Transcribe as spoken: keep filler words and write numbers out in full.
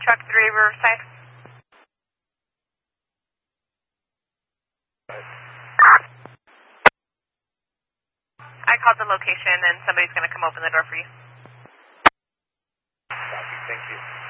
Truck three, Riverside. I called the location and somebody's going to come open the door for you. Copy, thank you.